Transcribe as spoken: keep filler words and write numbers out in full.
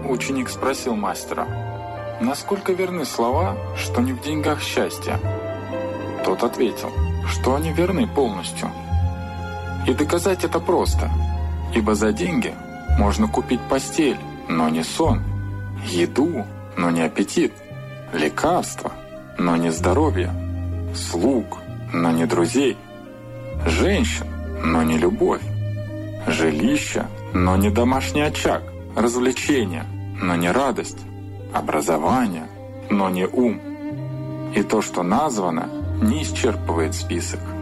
ученик спросил мастера: «Насколько верны слова, что не в деньгах счастье?» Тот ответил, что они верны полностью. И доказать это просто, ибо за деньги можно купить постель, но не сон, еду, но не аппетит, лекарства, но не здоровье, слуг, но не друзей, женщин, но не любовь, жилище, но не домашний очаг, развлечения, но не радость, образование, но не ум. И то, что названо, не исчерпывает список.